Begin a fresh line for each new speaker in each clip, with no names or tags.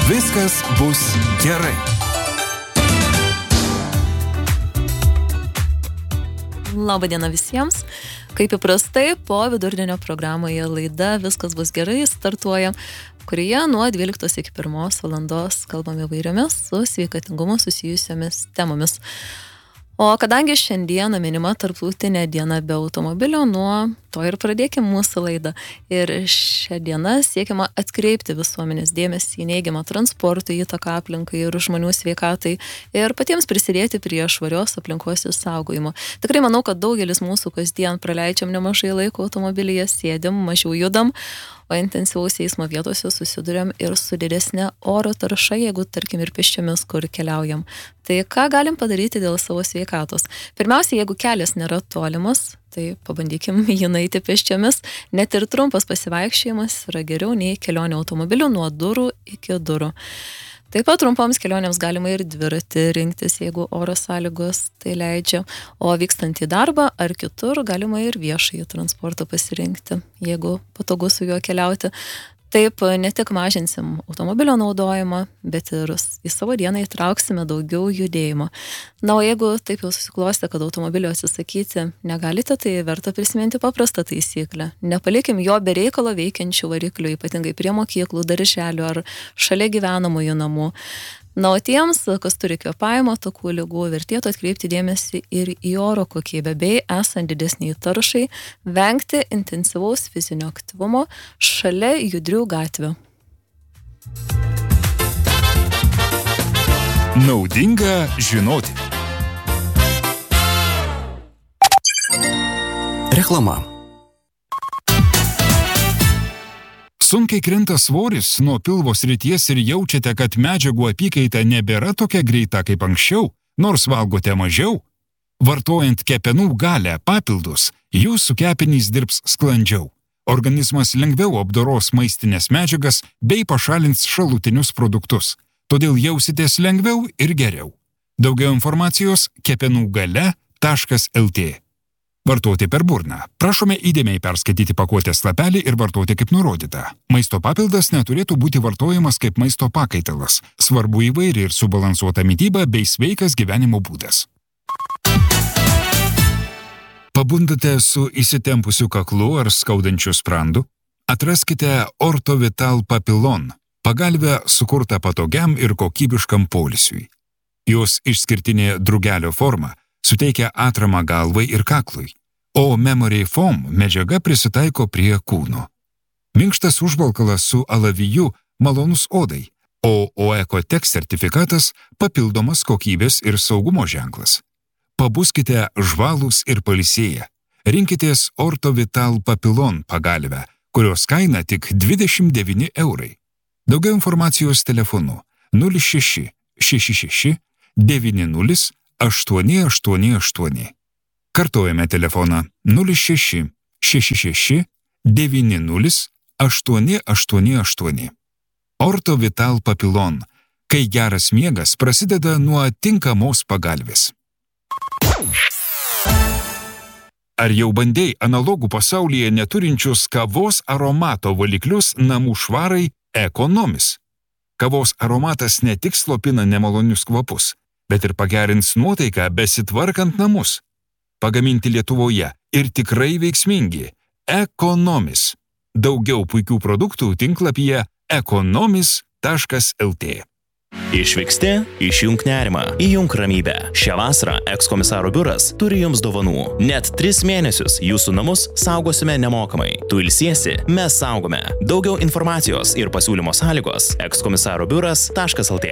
Viskas bus gerai.
Labadiena visiems. Kaip įprastai, po vidurdienio programoje laida Viskas bus gerai startuoja, kurioje nuo 12 iki 1 valandos kalbame įvairiomis su sveikatingumu susijusiomis temomis. O kadangi šiandieną minima tarptautinė diena be automobilio, nuo to ir pradėkime mūsų laidą. Ir šią dieną siekiama atkreipti visuomenės dėmesį į neigiamą transporto įtaką aplinkai ir žmonių sveikatai ir patiems prisidėti prie švarios aplinkos išsaugojimo. Tikrai manau, kad daugelis mūsų kasdien praleidžiam nemažai laiko automobilyje, sėdim, mažiau judam, o intensyvaus eismo vietose susiduriam ir su didesnė oro tarša, jeigu, tarkim, ir pėsčiomis, kur keliaujam. Tai ką galim padaryti dėl savo sveikatos? Pirmiausia, jeigu kelias nėra tolimas, tai pabandykim jį nueiti pėsčiomis. Net ir trumpas pasivaikščiojimas yra geriau nei kelionė automobiliu nuo durų iki durų. Taip pat trumpoms kelionėms galima ir dviratį rinktis, jeigu oro sąlygos tai leidžia. O vykstant į darbą ar kitur galima ir viešąjį transportą pasirinkti, jeigu patogu su juo keliauti. Taip ne tik mažinsim automobilio naudojimą, bet ir į savo dieną įtrauksime daugiau judėjimo. Na, o jeigu taip jau susiklostė, kad automobilio atsisakyti negalite, tai verta prisiminti paprastą taisyklę. Nepalikim jo be reikalo veikiančių variklių, ypatingai prie mokyklų, darželių ar šalia gyvenamųjų namų. Na, o tiems, kas turi kvėpavimo takų ligų, vertėtų atkreipti dėmesį ir į oro kokybę, bei esant didesniai taršai, vengti intensyvaus fizinio aktyvumo šalia judrių gatvių.
Naudinga žinoti.
Reklama.
Sunkiai krenta svoris nuo pilvo srities ir jaučiate, kad medžiagų apykaita nebėra tokia greita kaip anksčiau, nors valgote mažiau? Vartojant kepenų galę papildus, jūsų kepenys dirbs sklandžiau. Organizmas lengviau apdoros maistinės medžiagas bei pašalins šalutinius produktus. Todėl jausitės lengviau ir geriau. Daugiau informacijos kepenugale.lt. Vartoti per burną. Prašome įdėmiai perskaityti pakuotės lapelį ir vartoti kaip nurodyta. Maisto papildas neturėtų būti vartojamas kaip maisto pakaitalas. Svarbu įvairi ir subalansuota mityba bei sveikas gyvenimo būdas. Pabundate su įsitempusiu kaklu ar skaudančiu sprandu? Atraskite Ortovital Papillon, pagalvę sukurtą patogiam ir kokybiškam poilsiui. Jos išskirtinė drugelio forma suteikia atramą galvai ir kaklui, o Memory Foam medžiaga prisitaiko prie kūno. Minkštas užvalkalas su alaviju malonus odai, o OECOTEX sertifikatas papildomas kokybės ir saugumo ženklas. Pabuskite žvalūs ir pailsėję. Rinkitės Ortovital Papillon pagalvę, kurios kaina tik 29 eurai. Daugiau informacijos telefonu 06 66 90 888. Kartojame telefoną 06 66 90 888. Ortovital Papillon. Kai geras miegas prasideda nuo tinkamos pagalvės. Ar jau bandei analogų pasaulyje neturinčius kavos aromato valiklius namų švarai Economis? Kavos aromatas ne tik slopina nemalonius kvapus, bet ir pagerins nuotaiką besitvarkant namus. Pagaminti Lietuvoje ir tikrai veiksmingi. Economis. Daugiau puikių produktų tinklapyje economis.lt.
Išvyksti, išjunk nerimą, įjunk ramybę. Šią vasarą ekskomisaro biuras turi jums dovanų. Net 3 mėnesius jūsų namus saugosime nemokamai. Tu ilsiesi, mes saugome. Daugiau informacijos ir pasiūlymo sąlygos ekskomisarobiuras.lt.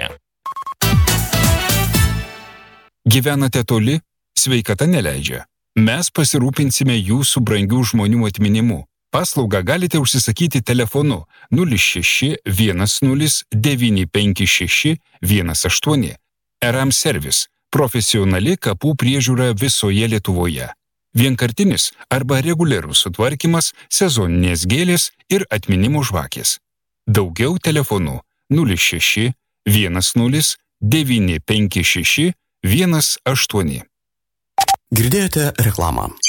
Gyvenate toli? Sveikata neleidžia. Mes pasirūpinsime jūsų brangių žmonių atminimu. Paslaugą galite užsisakyti telefonu 06 10 956 18. Eram Service – profesionali kapų priežiūra visoje Lietuvoje. Vienkartinis arba reguliarus sutvarkymas, sezoninės gėlės ir atminimo žvakės. Daugiau telefonu 06 10 956 18.
Girdėjote reklamą.